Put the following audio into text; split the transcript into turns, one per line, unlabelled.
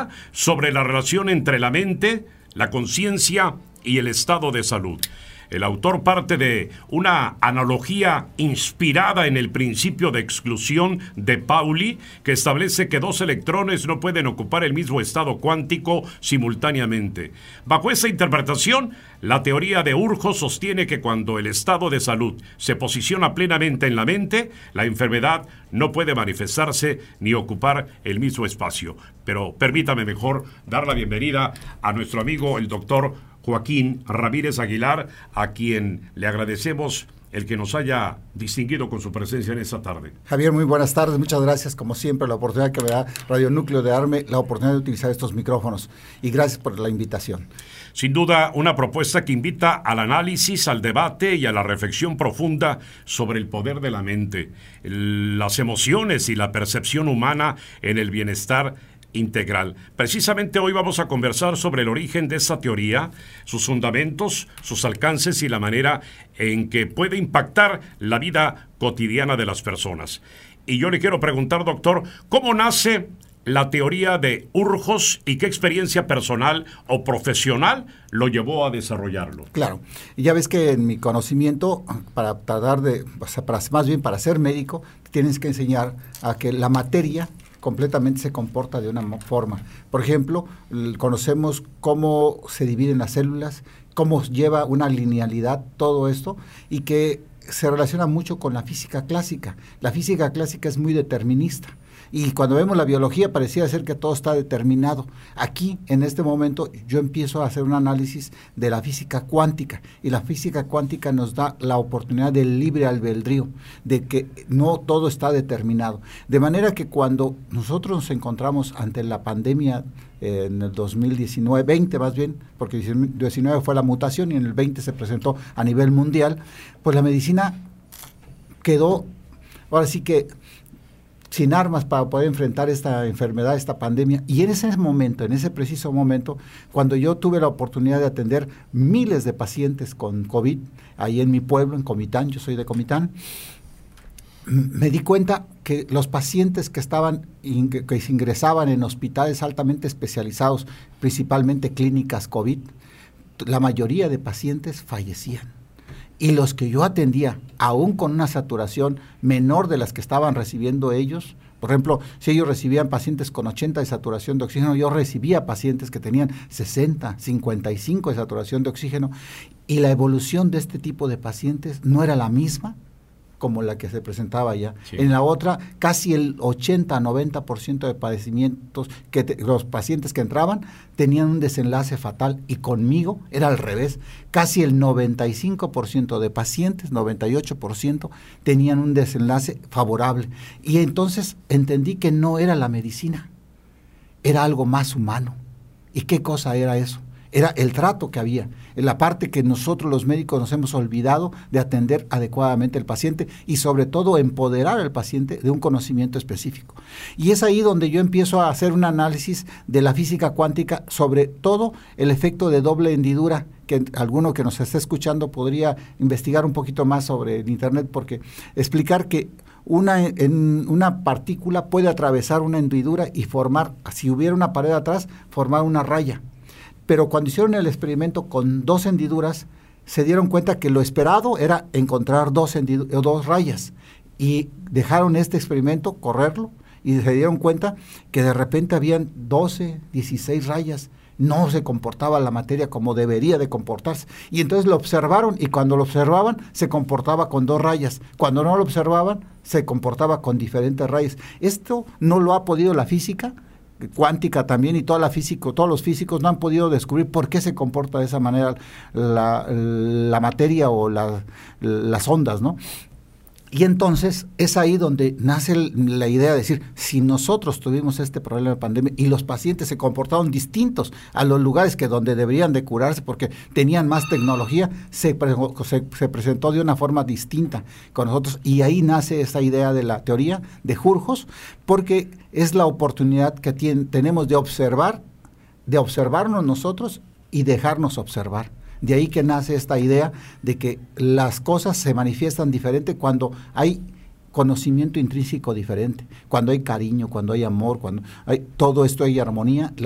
teoría sobre la relación entre la mente, la conciencia y el estado de salud. El autor parte de una analogía inspirada en el principio de exclusión de Pauli, que establece que dos electrones no pueden ocupar el mismo estado cuántico simultáneamente. Bajo esa interpretación, la teoría de Urjo sostiene que cuando el estado de salud se posiciona plenamente en la mente, la enfermedad no puede manifestarse ni ocupar el mismo espacio. Pero permítame mejor dar la bienvenida a nuestro amigo el doctor Joaquín Ramírez Aguilar, a quien le agradecemos el que nos haya distinguido con su presencia en esta tarde.
Javier, muy buenas tardes, muchas gracias como siempre la oportunidad que me da Radio Núcleo de darme la oportunidad de utilizar estos micrófonos y gracias por la invitación.
Sin duda, una propuesta que invita al análisis, al debate y a la reflexión profunda sobre el poder de la mente, las emociones y la percepción humana en el bienestar integral. Precisamente hoy vamos a conversar sobre el origen de esta teoría, sus fundamentos, sus alcances y la manera en que puede impactar la vida cotidiana de las personas. Y yo le quiero preguntar, doctor, ¿cómo nace la teoría de Urjos y qué experiencia personal o profesional lo llevó a desarrollarlo?
Claro, y ya ves que en mi conocimiento, para tratar de, más bien para ser médico, tienes que enseñar a que la materia completamente se comporta de una forma. Por ejemplo, conocemos cómo se dividen las células, cómo lleva una linealidad todo esto y que se relaciona mucho con la física clásica. La física clásica es muy determinista. Y cuando vemos la biología parecía ser que todo está determinado. Aquí, en este momento, yo empiezo a hacer un análisis de la física cuántica. Y la física cuántica nos da la oportunidad del libre albedrío, de que no todo está determinado. De manera que cuando nosotros nos encontramos ante la pandemia en el 2019, 20 más bien, porque el 19 fue la mutación y en el 20 se presentó a nivel mundial, pues la medicina quedó, ahora sí que sin armas para poder enfrentar esta enfermedad, esta pandemia. Y en ese momento, en ese preciso momento, cuando yo tuve la oportunidad de atender miles de pacientes con COVID, ahí en mi pueblo, en Comitán, yo soy de Comitán, me di cuenta que los pacientes que se ingresaban en hospitales altamente especializados, principalmente clínicas COVID, la mayoría de pacientes fallecían. Y los que yo atendía, aún con una saturación menor de las que estaban recibiendo ellos, por ejemplo, si ellos recibían pacientes con 80 de saturación de oxígeno, yo recibía pacientes que tenían 60, 55 de saturación de oxígeno, y la evolución de este tipo de pacientes no era la misma como la que se presentaba ya. Sí. En la otra, casi el 80-90% de padecimientos, los pacientes que entraban tenían un desenlace fatal, y conmigo era al revés. Casi el 95% de pacientes, 98%, tenían un desenlace favorable. Y entonces entendí que no era la medicina, era algo más humano. ¿Y qué cosa era eso? Era el trato que había, en la parte que nosotros los médicos nos hemos olvidado de atender adecuadamente al paciente y sobre todo empoderar al paciente de un conocimiento específico. Y es ahí donde yo empiezo a hacer un análisis de la física cuántica, sobre todo el efecto de doble hendidura, que alguno que nos esté escuchando podría investigar un poquito más sobre el internet, porque explicar que una partícula puede atravesar una hendidura y formar, si hubiera una pared atrás, formar una raya. Pero cuando hicieron el experimento con dos hendiduras, se dieron cuenta que lo esperado era encontrar dos rayas. Y dejaron este experimento correrlo y se dieron cuenta que de repente habían 12, 16 rayas. No se comportaba la materia como debería de comportarse. Y entonces lo observaron, y cuando lo observaban se comportaba con 2 rayas. Cuando no lo observaban se comportaba con diferentes rayas. Esto no lo ha podido la física cuántica también, y todos los físicos no han podido descubrir por qué se comporta de esa manera la materia o las ondas, ¿no? Y entonces es ahí donde nace la idea de decir, si nosotros tuvimos este problema de pandemia y los pacientes se comportaron distintos a los lugares donde deberían de curarse porque tenían más tecnología, se presentó de una forma distinta con nosotros, y ahí nace esta idea de la teoría de Urjos, porque es la oportunidad que tenemos de observarnos nosotros y dejarnos observar. De ahí que nace esta idea de que las cosas se manifiestan diferente cuando hay conocimiento intrínseco diferente, cuando hay cariño, cuando hay amor, cuando hay todo esto, hay armonía.